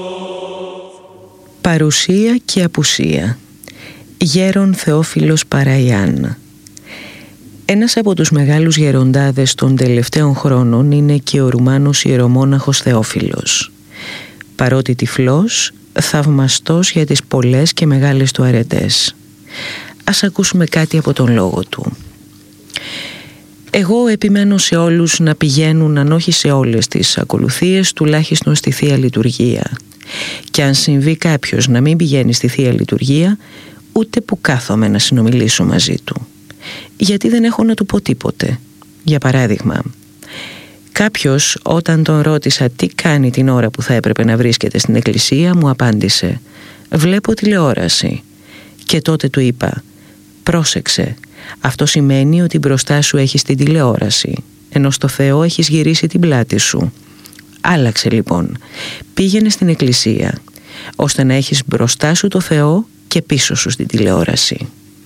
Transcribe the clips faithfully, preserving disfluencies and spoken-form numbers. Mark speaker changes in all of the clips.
Speaker 1: Παρουσία και απουσία. Γέρον Θεόφιλος Παραϊάν. Ένας από τους μεγάλους γεροντάδες των τελευταίων χρόνων είναι και ο Ρουμάνος ιερομόναχος Θεόφιλος. Παρότι τυφλός, θαυμαστός για τις πολλές και μεγάλες του αρετές. Ας ακούσουμε κάτι από τον λόγο του. Εγώ επιμένω σε όλους να πηγαίνουν, αν όχι σε όλες τις ακολουθίες, τουλάχιστον στη Θεία Λειτουργία. Και αν συμβεί κάποιος να μην πηγαίνει στη Θεία Λειτουργία, ούτε που κάθομαι να συνομιλήσω μαζί του. Γιατί δεν έχω να του πω τίποτε. Για παράδειγμα, κάποιος όταν τον ρώτησα τι κάνει την ώρα που θα έπρεπε να βρίσκεται στην εκκλησία, μου απάντησε «Βλέπω τηλεόραση». Και τότε του είπα «Πρόσεξε, αυτό σημαίνει ότι μπροστά σου έχεις την τηλεόραση, ενώ στο Θεό έχεις γυρίσει την πλάτη σου. Άλλαξε λοιπόν, πήγαινε στην εκκλησία, ώστε να έχεις μπροστά σου το Θεό και πίσω σου στην τηλεόραση».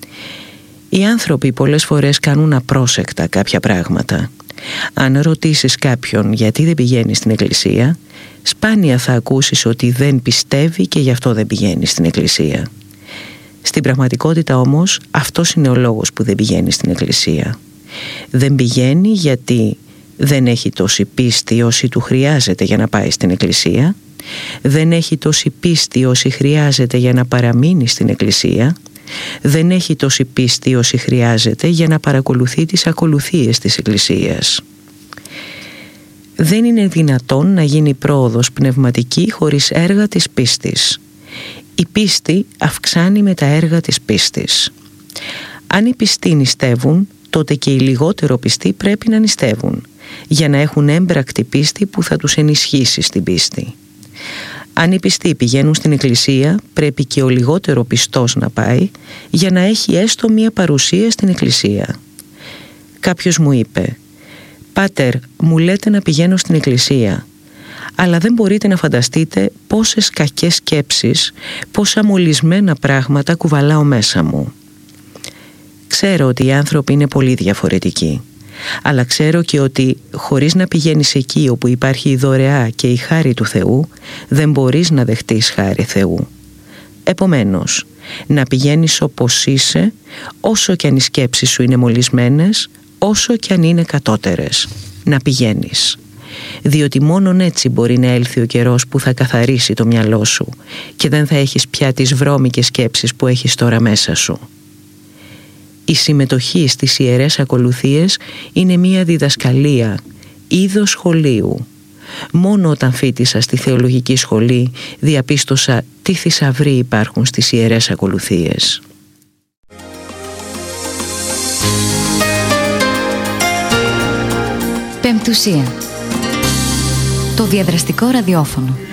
Speaker 1: Οι άνθρωποι πολλές φορές κάνουν απρόσεκτα κάποια πράγματα. Αν ρωτήσεις κάποιον γιατί δεν πηγαίνει στην εκκλησία, σπάνια θα ακούσεις ότι δεν πιστεύει και γι' αυτό δεν πηγαίνει στην εκκλησία. Στην πραγματικότητα όμως αυτός είναι ο λόγος που δεν πηγαίνει στην εκκλησία. Δεν πηγαίνει γιατί δεν έχει τόση πίστη όση του χρειάζεται για να πάει στην εκκλησία, δεν έχει τόση πίστη όση χρειάζεται για να παραμείνει στην εκκλησία, δεν έχει τόση πίστη όση χρειάζεται για να παρακολουθεί τις ακολουθίες της εκκλησίας. Δεν είναι δυνατόν να γίνει πρόοδος πνευματική χωρίς έργα της πίστης. Η πίστη αυξάνει με τα έργα της πίστης. Αν οι πιστοί νηστεύουν, τότε και οι λιγότερο πιστοί πρέπει να νηστεύουν, για να έχουν έμπρακτη πίστη που θα τους ενισχύσει στην πίστη. Αν οι πιστοί πηγαίνουν στην εκκλησία, πρέπει και ο λιγότερο πιστός να πάει, για να έχει έστω μία παρουσία στην εκκλησία. Κάποιος μου είπε «Πάτερ, μου λέτε να πηγαίνω στην εκκλησία, αλλά δεν μπορείτε να φανταστείτε πόσες κακές σκέψεις, πόσα μολυσμένα πράγματα κουβαλάω μέσα μου». Ξέρω ότι οι άνθρωποι είναι πολύ διαφορετικοί, αλλά ξέρω και ότι χωρίς να πηγαίνεις εκεί όπου υπάρχει η δωρεά και η χάρη του Θεού, δεν μπορείς να δεχτείς χάρη Θεού. Επομένως, να πηγαίνεις όπως είσαι, όσο και αν οι σκέψεις σου είναι μολυσμένες, όσο και αν είναι κατώτερες. Να πηγαίνεις. Διότι μόνον έτσι μπορεί να έλθει ο καιρός που θα καθαρίσει το μυαλό σου και δεν θα έχεις πια τις βρώμικες σκέψεις που έχεις τώρα μέσα σου. Η συμμετοχή στις ιερές ακολουθίες είναι μία διδασκαλία, είδος σχολείου. Μόνο όταν φοιτήσα στη θεολογική σχολή διαπίστωσα τι θησαυροί υπάρχουν στις ιερές ακολουθίες.
Speaker 2: Πεμπτουσία. Το διαδραστικό ραδιόφωνο.